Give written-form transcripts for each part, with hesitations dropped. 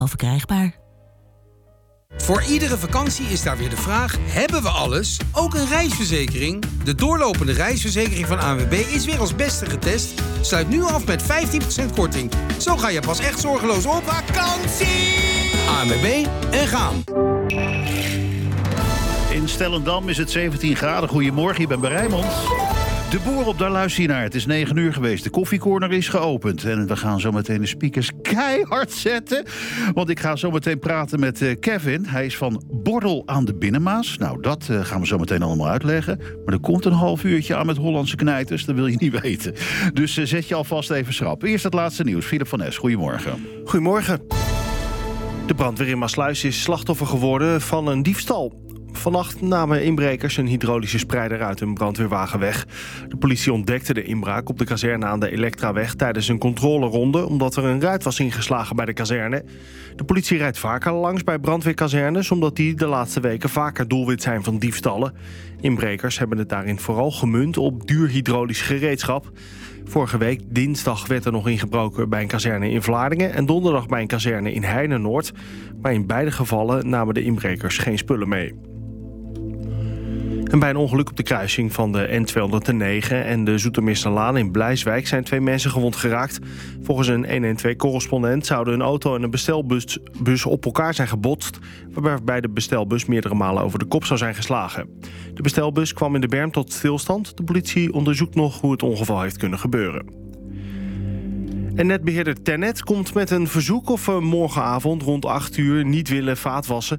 verkrijgbaar. Voor iedere vakantie is daar weer de vraag: hebben we alles? Ook een reisverzekering? De doorlopende reisverzekering van ANWB is weer als beste getest. Sluit nu af met 15% korting. Zo ga je pas echt zorgeloos op vakantie. ANWB en gaan. In Stellendam is het 17 graden. Goedemorgen, je bent bij Rijnmond. De boer op, daar luister je naar. Het is 9 uur geweest. De koffiecorner is geopend. En we gaan zo meteen de speakers keihard zetten. Want ik ga zo meteen praten met Kevin. Hij is van Bordel aan de Binnenmaas. Nou, dat gaan we zo meteen allemaal uitleggen. Maar er komt een half uurtje aan met Hollandse knijters. Dat wil je niet weten. Dus zet je alvast even schrap. Eerst het laatste nieuws. Philip van Es, goedemorgen. Goedemorgen. De brandweer in Maassluis is slachtoffer geworden van een diefstal. Vannacht namen inbrekers een hydraulische spreider uit een brandweerwagen weg. De politie ontdekte de inbraak op de kazerne aan de Electraweg tijdens een controleronde, omdat er een ruit was ingeslagen bij de kazerne. De politie rijdt vaker langs bij brandweerkazernes, omdat die de laatste weken vaker doelwit zijn van diefstallen. Inbrekers hebben het daarin vooral gemunt op duur hydraulisch gereedschap. Vorige week dinsdag werd er nog ingebroken bij een kazerne in Vlaardingen en donderdag bij een kazerne in Heine-Noord. Maar in beide gevallen namen de inbrekers geen spullen mee. En bij een ongeluk op de kruising van de N209 en de Zoetermeersterlaan in Blijswijk zijn 2 mensen gewond geraakt. Volgens een 112-correspondent zouden een auto en een bestelbus op elkaar zijn gebotst, waarbij de bestelbus meerdere malen over de kop zou zijn geslagen. De bestelbus kwam in de berm tot stilstand. De politie onderzoekt nog hoe het ongeval heeft kunnen gebeuren. En netbeheerder Tennet komt met een verzoek of we morgenavond rond 8 uur niet willen vaatwassen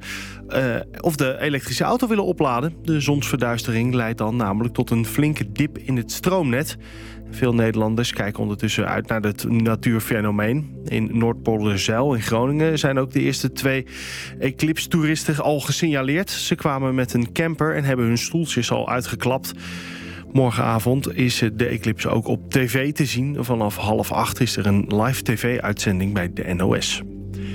of de elektrische auto willen opladen. De zonsverduistering leidt dan namelijk tot een flinke dip in het stroomnet. Veel Nederlanders kijken ondertussen uit naar het natuurfenomeen. In Noordpoolderzeil in Groningen zijn ook de eerste 2 eclipse-toeristen al gesignaleerd. Ze kwamen met een camper en hebben hun stoeltjes al uitgeklapt. Morgenavond is de eclipse ook op tv te zien. Vanaf 7:30 is er een live tv-uitzending bij de NOS.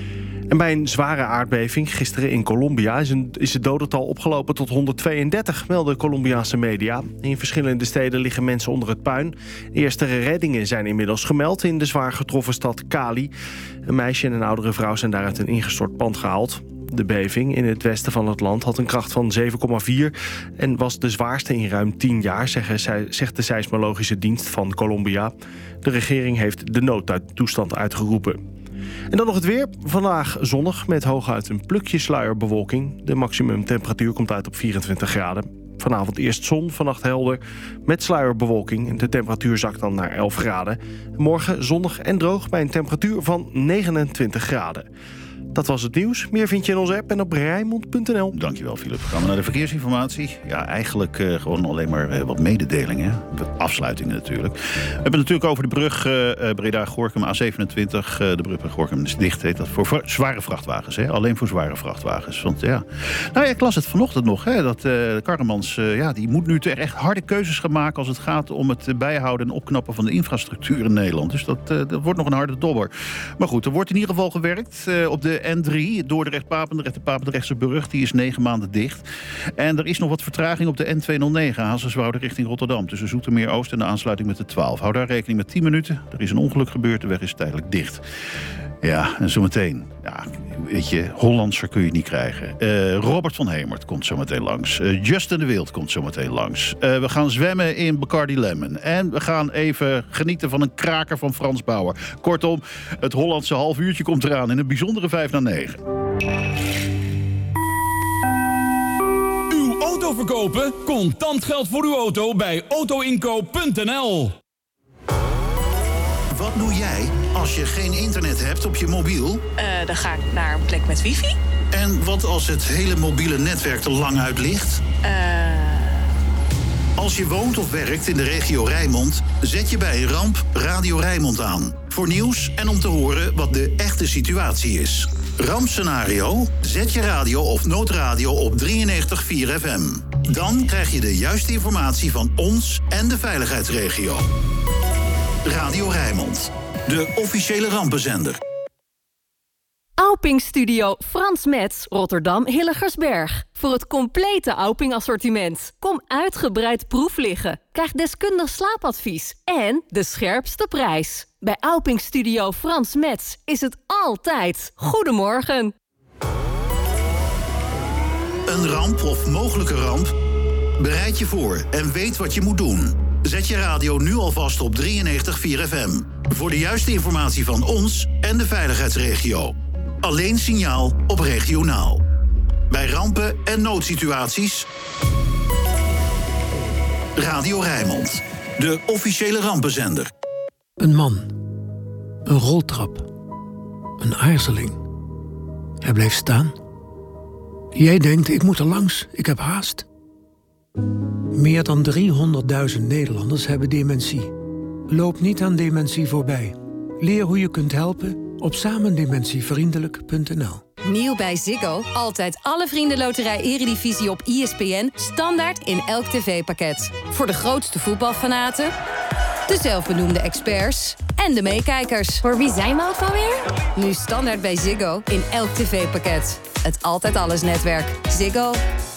En bij een zware aardbeving gisteren in Colombia is het dodental opgelopen tot 132, melden Colombiaanse media. In verschillende steden liggen mensen onder het puin. De eerste reddingen zijn inmiddels gemeld in de zwaar getroffen stad Cali. Een meisje en een oudere vrouw zijn daar uit een ingestort pand gehaald. De beving in het westen van het land had een kracht van 7,4 en was de zwaarste in ruim 10 jaar, zegt de seismologische dienst van Colombia. De regering heeft de noodtoestand uitgeroepen. En dan nog het weer. Vandaag zonnig met hooguit een plukje sluierbewolking. De maximumtemperatuur komt uit op 24 graden. Vanavond eerst zon, vannacht helder met sluierbewolking. En de temperatuur zakt dan naar 11 graden. Morgen zonnig en droog bij een temperatuur van 29 graden. Dat was het nieuws. Meer vind je in onze app en op Rijnmond.nl. Dankjewel, Philip. Gaan we naar de verkeersinformatie. Ja, eigenlijk gewoon alleen maar wat mededelingen. Afsluitingen natuurlijk. We hebben het natuurlijk over de brug Breda-Gorinchem A27. De brug bij Gorinchem is dicht. Heet dat voor zware vrachtwagens. Hè? Alleen voor zware vrachtwagens. Want ja, nou ja, ik las het vanochtend nog. Hè, dat Karremans, die moet nu echt harde keuzes gaan maken als het gaat om het bijhouden en opknappen van de infrastructuur in Nederland. Dus dat wordt nog een harde dobber. Maar goed, er wordt in ieder geval gewerkt op de N3, Dordrecht-Papendrecht, de Papendrechtse brug, die is 9 maanden dicht. En er is nog wat vertraging op de N209, Hazerswoude richting Rotterdam, tussen Zoetermeer-Oost en de aansluiting met de 12. Hou daar rekening met 10 minuten. Er is een ongeluk gebeurd, de weg is tijdelijk dicht. Ja, en zometeen, ja, weet je, Hollandser kun je niet krijgen. Robert van Hemert komt zometeen langs. Justin de Wild komt zometeen langs. We gaan zwemmen in Bacardi Lemon. En we gaan even genieten van een kraker van Frans Bauer. Kortom, het Hollandse half uurtje komt eraan in een bijzondere 8:55. Uw auto verkopen? Contant geld voor uw auto bij autoinkoop.nl. Wat doe jij als je geen internet hebt op je mobiel? Dan ga ik naar een plek met wifi. En wat als het hele mobiele netwerk er lang uit ligt? Als je woont of werkt in de regio Rijnmond, zet je bij een ramp Radio Rijnmond aan. Voor nieuws en om te horen wat de echte situatie is. Rampscenario? Zet je radio of noodradio op 93.4 FM. Dan krijg je de juiste informatie van ons en de veiligheidsregio. Radio Rijnmond, de officiële rampenzender. Auping Studio Frans Metz, Rotterdam Hilligersberg. Voor het complete Auping assortiment. Kom uitgebreid proef liggen. Krijg deskundig slaapadvies en de scherpste prijs. Bij Auping Studio Frans Metz is het altijd goedemorgen. Een ramp of mogelijke ramp? Bereid je voor en weet wat je moet doen. Zet je radio nu alvast op 93.4 FM. Voor de juiste informatie van ons en de veiligheidsregio. Alleen signaal op regionaal. Bij rampen en noodsituaties... Radio Rijnmond. De officiële rampenzender. Een man. Een roltrap. Een aarzeling. Hij bleef staan. Jij denkt, ik moet er langs, ik heb haast. Meer dan 300.000 Nederlanders hebben dementie. Loop niet aan dementie voorbij. Leer hoe je kunt helpen op samendementievriendelijk.nl. Nieuw bij Ziggo. Altijd alle Vriendenloterij Eredivisie op ESPN. Standaard in elk tv-pakket. Voor de grootste voetbalfanaten, de zelfbenoemde experts en de meekijkers. Voor wie zijn we ook alweer? Nu standaard bij Ziggo in elk tv-pakket. Het Altijd Alles netwerk. Ziggo.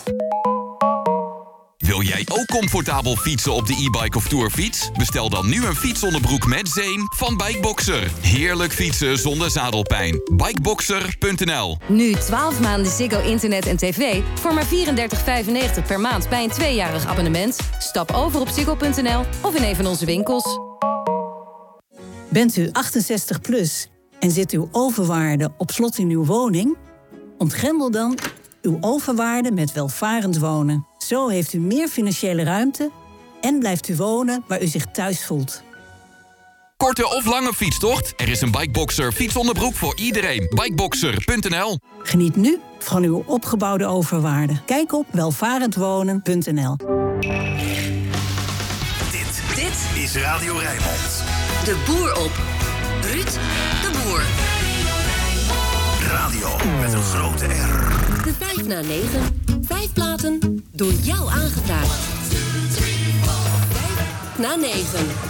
Wil jij ook comfortabel fietsen op de e-bike of tourfiets? Bestel dan nu een fietsonderbroek met zeem van Bikeboxer. Heerlijk fietsen zonder zadelpijn. Bikeboxer.nl. Nu 12 maanden Ziggo internet en tv voor maar €34,95 per maand bij een 2-jarig abonnement. Stap over op ziggo.nl of in een van onze winkels. Bent u 68 plus en zit uw overwaarde op slot in uw woning? Ontgrendel dan uw overwaarde met welvarend wonen. Zo heeft u meer financiële ruimte en blijft u wonen waar u zich thuis voelt. Korte of lange fietstocht? Er is een Bikeboxer fietsonderbroek voor iedereen. Bikeboxer.nl. Geniet nu van uw opgebouwde overwaarde. Kijk op welvarendwonen.nl. Dit is Radio Rijnmond. De boer op. Ruud de Boer. Radio met een grote R. De 5 na 9. 5 platen door jou aangevraagd. 5 na 9.